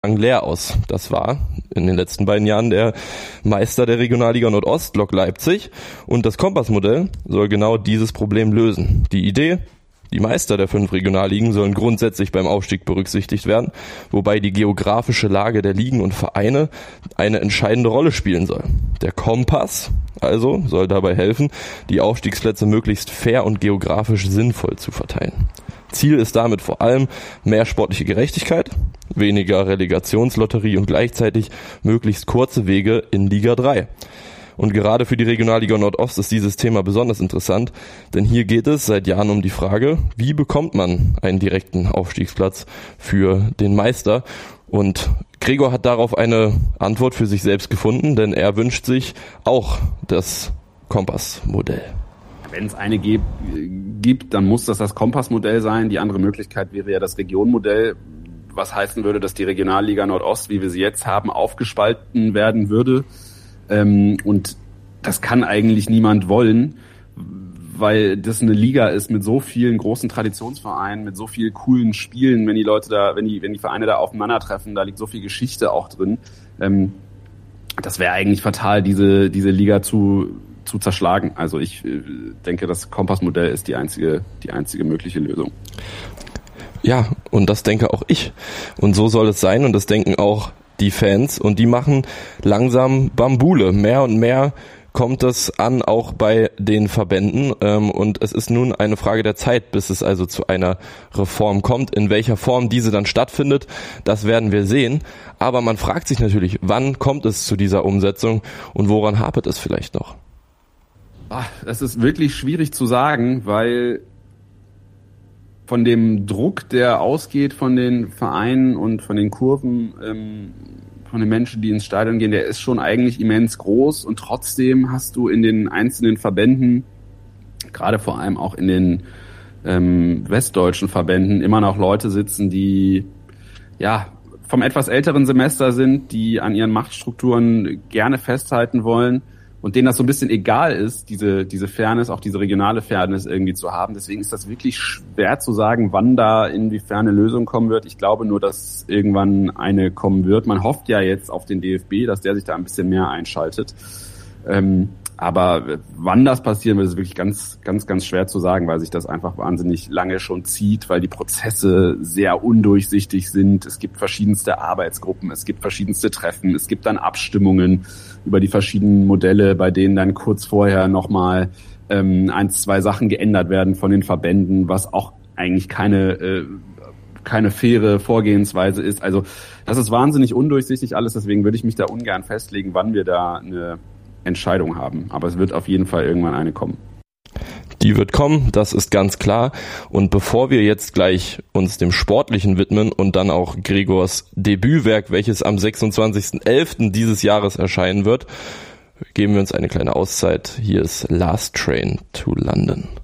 leer aus. Das war in den letzten beiden Jahren der Meister der Regionalliga Nordost, Lok Leipzig. Und das Kompassmodell soll genau dieses Problem lösen. Die Idee: die Meister der 5 Regionalligen sollen grundsätzlich beim Aufstieg berücksichtigt werden, wobei die geografische Lage der Ligen und Vereine eine entscheidende Rolle spielen soll. Der Kompass also soll dabei helfen, die Aufstiegsplätze möglichst fair und geografisch sinnvoll zu verteilen. Ziel ist damit vor allem mehr sportliche Gerechtigkeit, weniger Relegationslotterie und gleichzeitig möglichst kurze Wege in Liga 3. Und gerade für die Regionalliga Nordost ist dieses Thema besonders interessant, denn hier geht es seit Jahren um die Frage, wie bekommt man einen direkten Aufstiegsplatz für den Meister? Und Gregor hat darauf eine Antwort für sich selbst gefunden, denn er wünscht sich auch das Kompassmodell. Wenn es eine gibt, dann muss das Kompassmodell sein. Die andere Möglichkeit wäre ja das Regionmodell, was heißen würde, dass die Regionalliga Nordost, wie wir sie jetzt haben, aufgespalten werden würde. Und das kann eigentlich niemand wollen, weil das eine Liga ist mit so vielen großen Traditionsvereinen, mit so vielen coolen Spielen, wenn die Vereine da aufeinandertreffen, da liegt so viel Geschichte auch drin. Das wäre eigentlich fatal, diese Liga zu zerschlagen. Also ich denke, das Kompassmodell ist die einzige mögliche Lösung. Ja, und das denke auch ich. Und so soll es sein, und das denken auch die Fans, und die machen langsam Bambule. Mehr und mehr kommt es an, auch bei den Verbänden, und es ist nun eine Frage der Zeit, bis es also zu einer Reform kommt. In welcher Form diese dann stattfindet, das werden wir sehen. Aber man fragt sich natürlich, wann kommt es zu dieser Umsetzung und woran hapert es vielleicht noch? Das ist wirklich schwierig zu sagen, weil von dem Druck, der ausgeht von den Vereinen und von den Kurven, von den Menschen, die ins Stadion gehen, der ist schon eigentlich immens groß, und trotzdem hast du in den einzelnen Verbänden, gerade vor allem auch in den westdeutschen Verbänden, immer noch Leute sitzen, die ja vom etwas älteren Semester sind, die an ihren Machtstrukturen gerne festhalten wollen und denen das so ein bisschen egal ist, diese Fairness, auch diese regionale Fairness irgendwie zu haben. Deswegen ist das wirklich schwer zu sagen, wann da inwiefern eine Lösung kommen wird. Ich glaube nur, dass irgendwann eine kommen wird. Man hofft ja jetzt auf den DFB, dass der sich da ein bisschen mehr einschaltet. Aber wann das passieren wird, ist wirklich ganz, ganz, ganz schwer zu sagen, weil sich das einfach wahnsinnig lange schon zieht, weil die Prozesse sehr undurchsichtig sind. Es gibt verschiedenste Arbeitsgruppen, es gibt verschiedenste Treffen, es gibt dann Abstimmungen über die verschiedenen Modelle, bei denen dann kurz vorher nochmal 1-2 Sachen geändert werden von den Verbänden, was auch eigentlich keine faire Vorgehensweise ist. Also das ist wahnsinnig undurchsichtig alles, deswegen würde ich mich da ungern festlegen, wann wir da eine Entscheidung haben. Aber es wird auf jeden Fall irgendwann eine kommen. Die wird kommen, das ist ganz klar. Und bevor wir jetzt gleich uns dem Sportlichen widmen und dann auch Gregors Debütwerk, welches am 26.11. dieses Jahres erscheinen wird, geben wir uns eine kleine Auszeit. Hier ist Last Train to London.